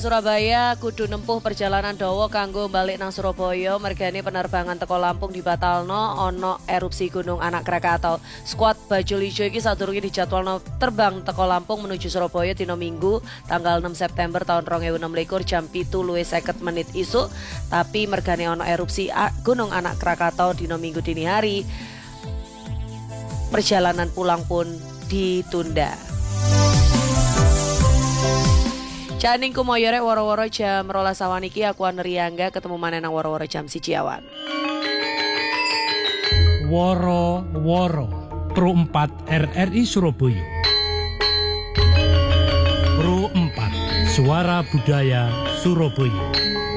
Surabaya kudu nempuh perjalanan dawa kanggo balik nang Surabaya. Mergane penerbangan teko Lampung dibatalno ana erupsi Gunung Anak Krakatau. Skuad Bajul Ijo iki sadurunge dijadwalno terbang teko Lampung menuju Surabaya dina Minggu tanggal 6 September tahun 2026 jam 7:50 isuk. Tapi mergane ana erupsi Gunung Anak Krakatau dina Minggu dini hari, perjalanan pulang pun ditunda. Caning kumoyore woro-woro jam 12 awan iki aku Aneriangga ketemu maneh nang woro-woro jam 1 awan. Woro-woro Pro 4 RRI Surabaya. Pro 4 Suara Budaya Surabaya.